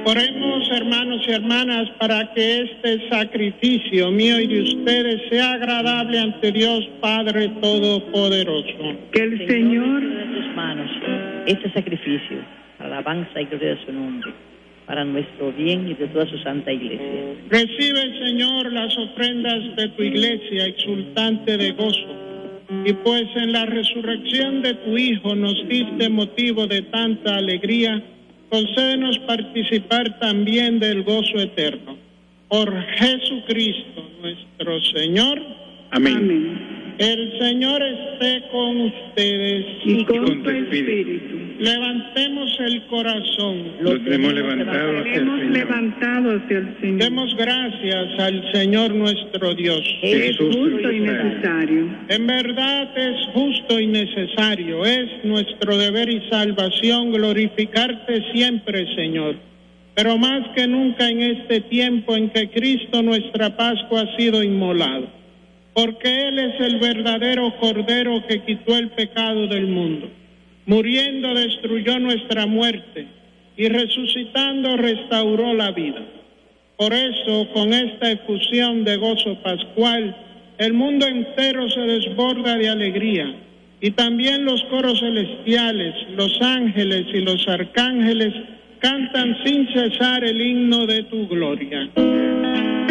Oremos, hermanos y hermanas, para que este sacrificio mío y de ustedes sea agradable ante Dios Padre Todopoderoso. Que el Señor de tus manos este sacrificio para la alabanza y gloria de su nombre, para nuestro bien y de toda su santa iglesia. Recibe, Señor, las ofrendas de tu iglesia exultante de gozo, y pues en la resurrección de tu Hijo nos diste motivo de tanta alegría, concédenos participar también del gozo eterno. Por Jesucristo nuestro Señor. Amén. Amén. El Señor esté con ustedes. Y con tu espíritu. Levantemos el corazón. Lo tenemos levantado hacia el Señor. Demos gracias al Señor nuestro Dios. Es justo y necesario. En verdad es justo y necesario. Es nuestro deber y salvación glorificarte siempre, Señor. Pero más que nunca en este tiempo en que Cristo nuestra Pascua ha sido inmolado. Porque Él es el verdadero Cordero que quitó el pecado del mundo. Muriendo destruyó nuestra muerte y resucitando restauró la vida. Por eso, con esta efusión de gozo pascual, el mundo entero se desborda de alegría, y también los coros celestiales, los ángeles y los arcángeles cantan sin cesar el himno de tu gloria.